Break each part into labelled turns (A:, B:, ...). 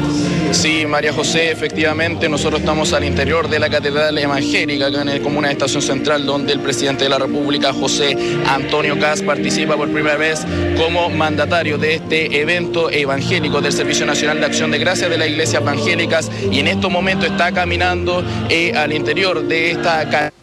A: Sí, María José, efectivamente, nosotros estamos al interior de la Catedral Evangélica, acá en la comuna de Estación Central, donde el presidente de la República, José Antonio Kast, participa por primera vez como mandatario de este evento evangélico del Servicio Nacional de Acción de Gracias de las Iglesias Evangélicas, y en estos momentos está caminando al interior de esta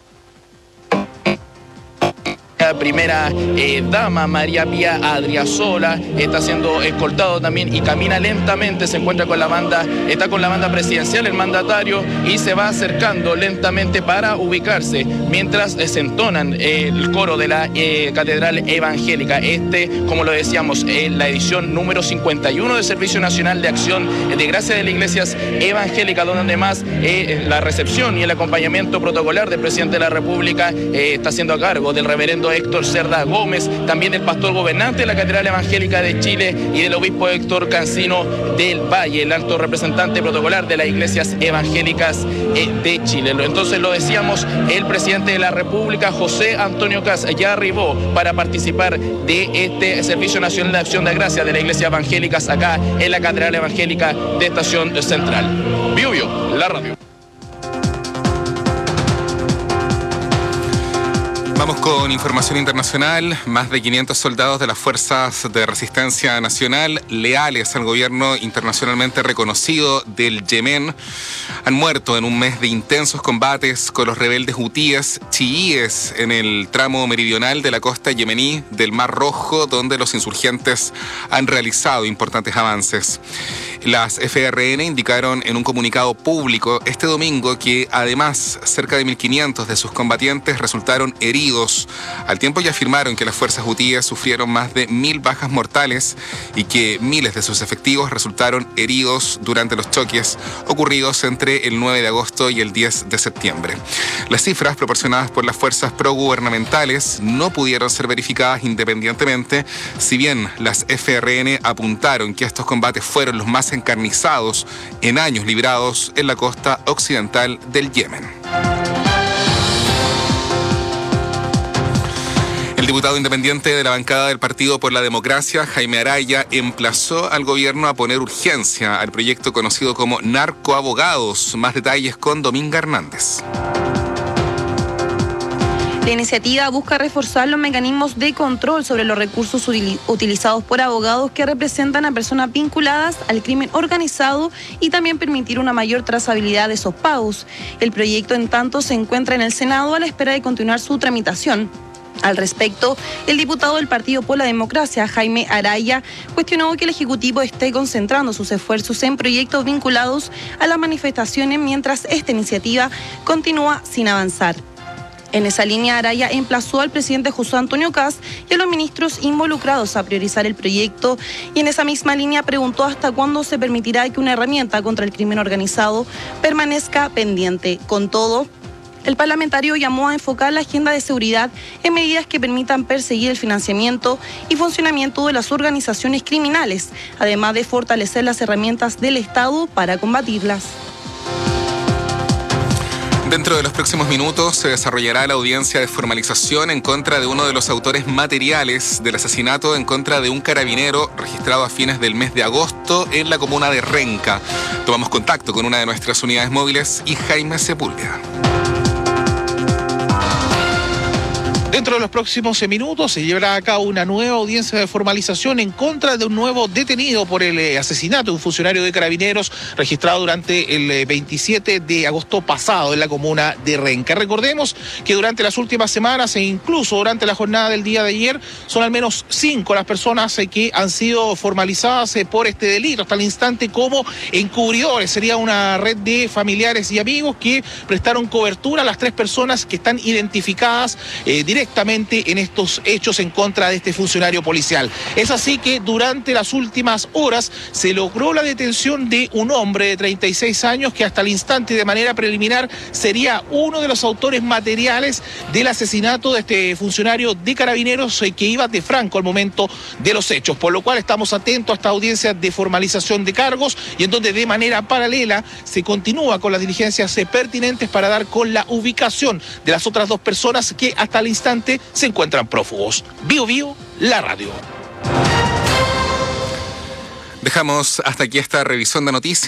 A: primera dama, María Pía Adriasola, está siendo escoltado también y camina lentamente, se encuentra con la banda, está con la banda presidencial, el mandatario, y se va acercando lentamente para ubicarse, mientras se entonan el coro de la Catedral Evangélica. Como lo decíamos, la edición número 51 del Servicio Nacional de Acción de Gracias de las Iglesias Evangélicas, donde además la recepción y el acompañamiento protocolar del presidente de la República está siendo a cargo del reverendo Héctor Cerda Gómez, también del pastor gobernante de la Catedral Evangélica de Chile y del obispo Héctor Cancino del Valle, el alto representante protocolar de las Iglesias Evangélicas de Chile. Entonces, lo decíamos, el presidente de la República, José Antonio Kast, ya arribó para participar de este Servicio Nacional de Acción de Gracias de las Iglesias Evangélicas acá en la Catedral Evangélica de Estación Central. Biobío, la radio.
B: Vamos con información internacional. Más de 500 soldados de las Fuerzas de Resistencia Nacional, leales al gobierno internacionalmente reconocido del Yemen, han muerto en un mes de intensos combates con los rebeldes hutíes chiíes en el tramo meridional de la costa yemení del Mar Rojo, donde los insurgentes han realizado importantes avances. Las FRN indicaron en un comunicado público este domingo que además cerca de 1.500 de sus combatientes resultaron heridos, al tiempo que afirmaron que las fuerzas hutíes sufrieron más de 1.000 bajas mortales y que miles de sus efectivos resultaron heridos durante los choques ocurridos entre el 9 de agosto y el 10 de septiembre. Las cifras proporcionadas por las fuerzas progubernamentales no pudieron ser verificadas independientemente, si bien las FRN apuntaron que estos combates fueron los más encarnizados en años librados en la costa occidental del Yemen. El diputado independiente de la bancada del Partido por la Democracia, Jaime Araya, emplazó al gobierno a poner urgencia al proyecto conocido como Narcoabogados. Más detalles con Dominga Hernández.
C: La iniciativa busca reforzar los mecanismos de control sobre los recursos utilizados por abogados que representan a personas vinculadas al crimen organizado y también permitir una mayor trazabilidad de esos pagos. El proyecto, en tanto, se encuentra en el Senado a la espera de continuar su tramitación. Al respecto, el diputado del Partido por la Democracia, Jaime Araya, cuestionó que el Ejecutivo esté concentrando sus esfuerzos en proyectos vinculados a las manifestaciones mientras esta iniciativa continúa sin avanzar. En esa línea, Araya emplazó al presidente José Antonio Kast y a los ministros involucrados a priorizar el proyecto, y en esa misma línea preguntó hasta cuándo se permitirá que una herramienta contra el crimen organizado permanezca pendiente. Con todo, el parlamentario llamó a enfocar la agenda de seguridad en medidas que permitan perseguir el financiamiento y funcionamiento de las organizaciones criminales, además de fortalecer las herramientas del Estado para combatirlas.
B: Dentro de los próximos minutos se desarrollará la audiencia de formalización en contra de uno de los autores materiales del asesinato en contra de un carabinero registrado a fines del mes de agosto en la comuna de Renca. Tomamos contacto con una de nuestras unidades móviles y Jaime Sepúlveda.
D: Dentro de los próximos minutos se llevará a cabo una nueva audiencia de formalización en contra de un nuevo detenido por el asesinato de un funcionario de Carabineros registrado durante el 27 de agosto pasado en la comuna de Renca. Recordemos que durante las últimas semanas e incluso durante la jornada del día de ayer son al menos 5 las personas que han sido formalizadas por este delito hasta el instante como encubridores. Sería una red de familiares y amigos que prestaron cobertura a las 3 personas que están identificadas directamente en estos hechos en contra de este funcionario policial. Es así que durante las últimas horas se logró la detención de un hombre de 36 años que hasta el instante de manera preliminar sería uno de los autores materiales del asesinato de este funcionario de Carabineros que iba de franco al momento de los hechos, por lo cual estamos atentos a esta audiencia de formalización de cargos y en donde de manera paralela se continúa con las diligencias pertinentes para dar con la ubicación de las otras 2 personas que hasta el instante se encuentran prófugos. Biobío, la radio.
B: Dejamos hasta aquí esta revisión de noticias.